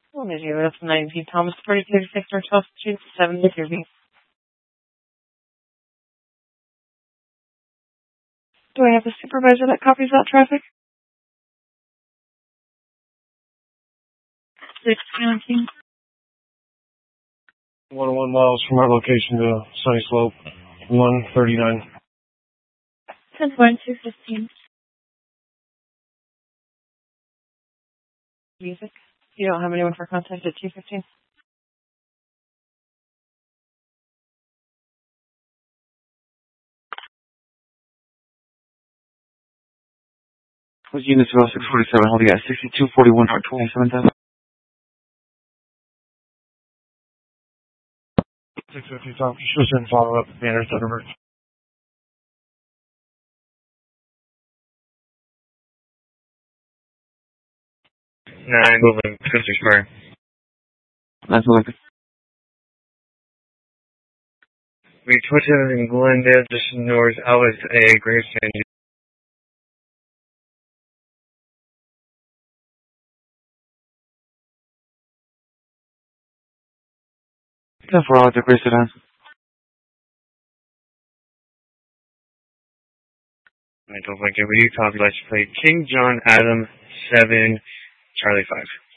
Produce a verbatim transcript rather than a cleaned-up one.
What is you? That's nineteen Thomas thirty thirty-six or twelve Street, seven thirty. Do I have a supervisor that copies that traffic? six nineteen. one oh one miles from our location to Sunny Slope, one thirty-nine. ten one two fifteen. Music. You don't have anyone for contact at two fifteen? What's units about six forty-seven holding at sixty-two forty-one or twenty-seven thousand? six fifty, Tom. You should send follow-up banners to Thunderbird. Nine, moving, fifty square. That's what I We put him in Glendale, just north, out with a Gravesend. ten four hours to Grace Sedan. I don't like it. We copy, let's play King John Adam seven Charlie five.